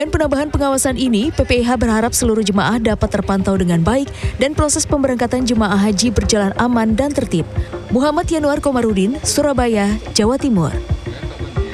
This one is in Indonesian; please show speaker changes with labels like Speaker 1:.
Speaker 1: Dengan penambahan pengawasan ini, PPIH berharap seluruh jemaah dapat terpantau dengan baik dan proses pemberangkatan jemaah haji berjalan aman dan tertib. Muhammad Yanuar Komarudin, Surabaya, Jawa Timur.